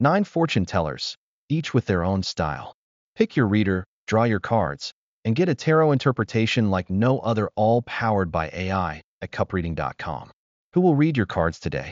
9 fortune tellers, each with their own style. Pick your reader, draw your cards, and get a tarot interpretation like no other, all powered by AI at cupreading.com. Who will read your cards today?